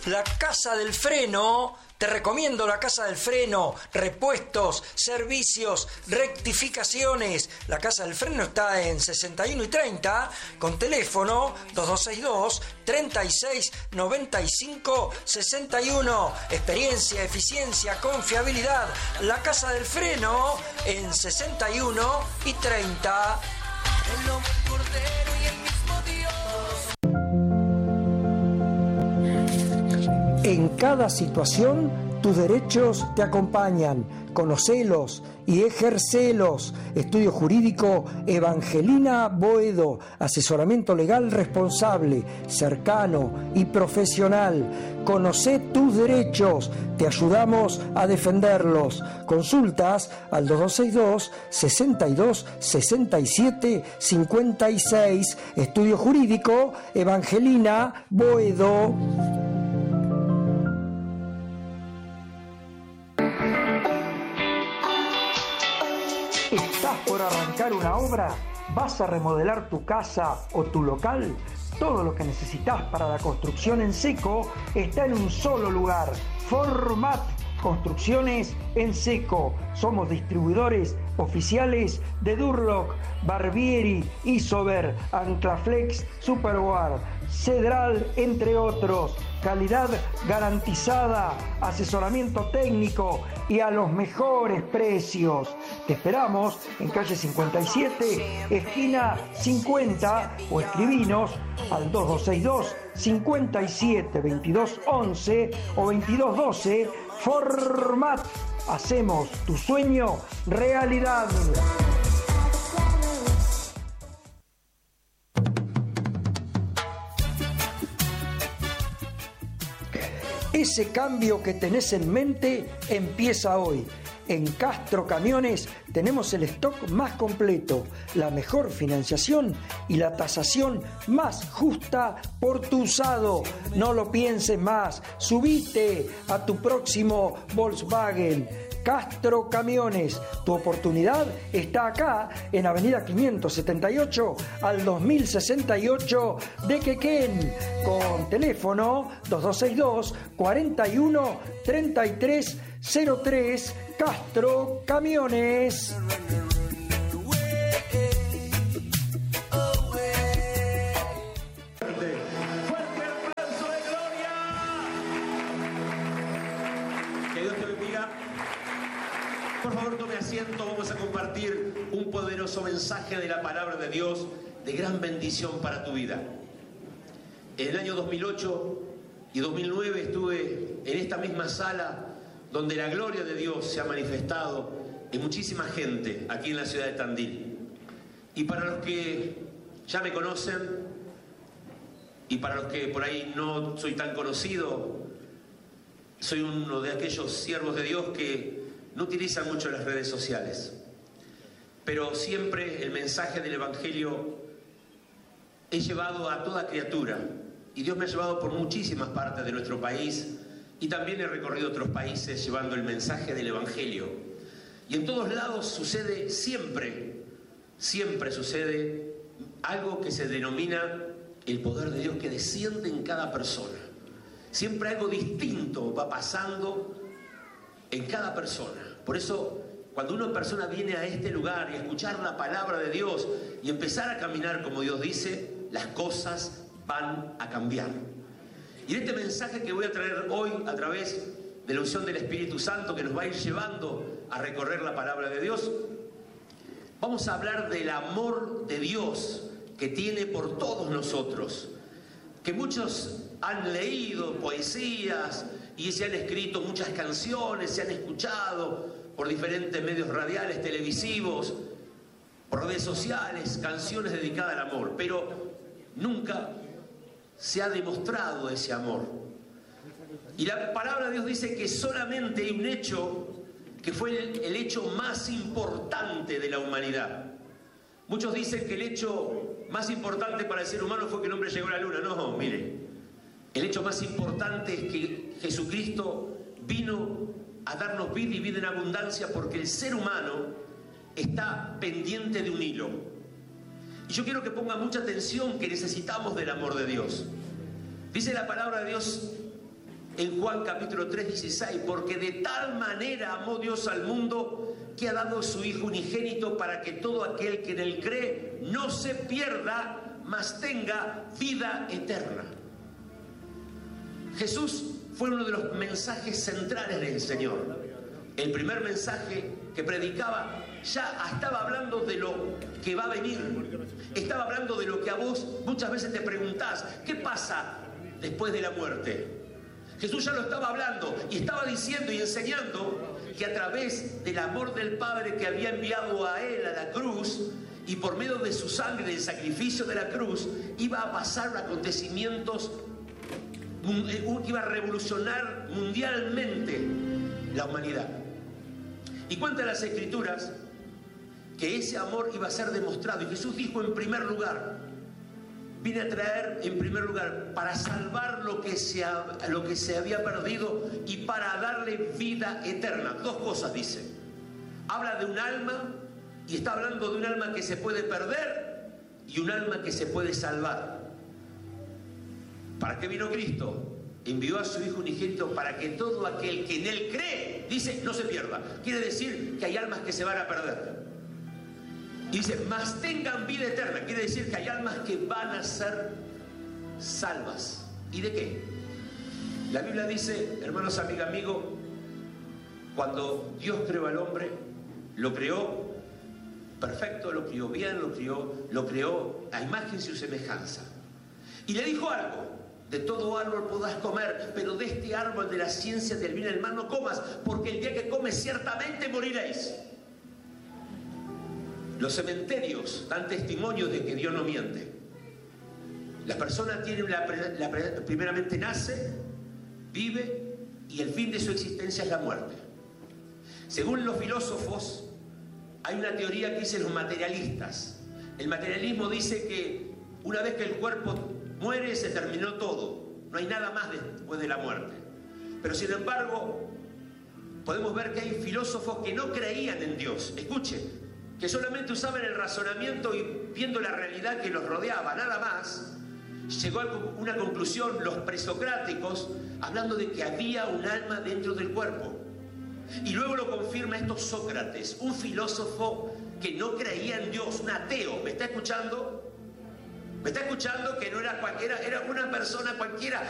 La Casa del Freno, te recomiendo la Casa del Freno, repuestos, servicios, rectificaciones. La Casa del Freno está en 61 y 30, con teléfono 2262 36 95 61. Experiencia, eficiencia, confiabilidad. La Casa del Freno en 61 y 30. El lobo, el cordero y el mismo Dios. En cada situación, tus derechos te acompañan. Conocelos y ejercelos. Estudio Jurídico Evangelina Boedo. Asesoramiento legal responsable, cercano y profesional. Conocé tus derechos. Te ayudamos a defenderlos. Consultas al 2262 62 67 56. Estudio Jurídico Evangelina Boedo. ¿Estás por arrancar una obra? ¿Vas a remodelar tu casa o tu local? Todo lo que necesitas para la construcción en seco está en un solo lugar. Format Construcciones en Seco. Somos distribuidores oficiales de Durlock, Barbieri, Isover, Anclaflex, Superguard, Cedral, entre otros. Calidad garantizada, asesoramiento técnico y a los mejores precios. Te esperamos en calle 57, esquina 50, o escribinos al 2262 57 22 11 o 22 12. Format. Hacemos tu sueño realidad. Ese cambio que tenés en mente empieza hoy. En Castro Camiones tenemos el stock más completo, la mejor financiación y la tasación más justa por tu usado. No lo pienses más, subite a tu próximo Volkswagen. Castro Camiones, tu oportunidad está acá en Avenida 578 al 2068 de Quequén, con teléfono 2262 41 33 03. Castro Camiones. Fuerte aplauso de gloria. Que Dios te bendiga. Por favor, tome asiento. Vamos a compartir un poderoso mensaje de la palabra de Dios de gran bendición para tu vida. En el año 2008 y 2009 estuve en esta misma sala donde la gloria de Dios se ha manifestado en muchísima gente aquí en la ciudad de Tandil. Y para los que ya me conocen, y para los que por ahí no soy tan conocido, soy uno de aquellos siervos de Dios que no utilizan mucho las redes sociales. Pero siempre el mensaje del Evangelio he llevado a toda criatura, y Dios me ha llevado por muchísimas partes de nuestro país, y también he recorrido otros países llevando el mensaje del Evangelio. Y en todos lados sucede siempre sucede algo que se denomina el poder de Dios que desciende en cada persona. Siempre algo distinto va pasando en cada persona. Por eso, cuando una persona viene a este lugar y a escuchar la palabra de Dios y empezar a caminar como Dios dice, las cosas van a cambiar. Y en este mensaje que voy a traer hoy a través de la unción del Espíritu Santo que nos va a ir llevando a recorrer la palabra de Dios, vamos a hablar del amor de Dios que tiene por todos nosotros. Que muchos han leído poesías y se han escrito muchas canciones, se han escuchado por diferentes medios radiales, televisivos, por redes sociales, canciones dedicadas al amor, pero nunca se ha demostrado ese amor. Y la palabra de Dios dice que solamente hay un hecho que fue el hecho más importante de la humanidad. Muchos dicen que el hecho más importante para el ser humano fue que el hombre llegó a la luna. No, mire, el hecho más importante es que Jesucristo vino a darnos vida y vida en abundancia, porque el ser humano está pendiente de un hilo. Y yo quiero que ponga mucha atención, que necesitamos del amor de Dios. Dice la palabra de Dios en Juan capítulo 3, 16, porque de tal manera amó Dios al mundo que ha dado a su Hijo unigénito para que todo aquel que en él cree no se pierda, mas tenga vida eterna. Jesús fue uno de los mensajes centrales del Señor. El primer mensaje que predicaba ya estaba hablando de lo que va a venir. Estaba hablando de lo que a vos muchas veces te preguntás, ¿qué pasa después de la muerte? Jesús ya lo estaba hablando y estaba diciendo y enseñando que a través del amor del Padre que había enviado a Él a la cruz, y por medio de su sangre, del sacrificio de la cruz, iba a pasar acontecimientos que iba a revolucionar mundialmente la humanidad. Y cuentan las Escrituras que ese amor iba a ser demostrado. Y Jesús dijo en primer lugar, vine a traer en primer lugar para salvar lo que se había perdido y para darle vida eterna. Dos cosas dice. Habla de un alma y está hablando de un alma que se puede perder y un alma que se puede salvar. ¿Para qué vino Cristo? Envió a su Hijo unigénito para que todo aquel que en Él cree, dice, no se pierda. Quiere decir que hay almas que se van a perder. Y dice, mas tengan vida eterna. Quiere decir que hay almas que van a ser salvas. ¿Y de qué? La Biblia dice, hermanos, amigo, cuando Dios creó al hombre, lo creó perfecto, lo crió bien, lo creó a imagen y su semejanza. Y le dijo algo: de todo árbol podrás comer, pero de este árbol de la ciencia del bien y del mal no comas, porque el día que comes ciertamente moriréis. Los cementerios dan testimonio de que Dios no miente. La persona tiene primeramente nace, vive, y el fin de su existencia es la muerte. Según los filósofos, hay una teoría que dicen los materialistas. El materialismo dice que una vez que el cuerpo muere, se terminó todo. No hay nada más después de la muerte. Pero sin embargo, podemos ver que hay filósofos que no creían en Dios. Escuche, que solamente usaban el razonamiento y viendo la realidad que los rodeaba, nada más. Llegó a una conclusión, los presocráticos, hablando de que había un alma dentro del cuerpo. Y luego lo confirma esto Sócrates, un filósofo que no creía en Dios, un ateo. ¿Me está escuchando? ¿Me está escuchando? Que no era cualquiera, era una persona cualquiera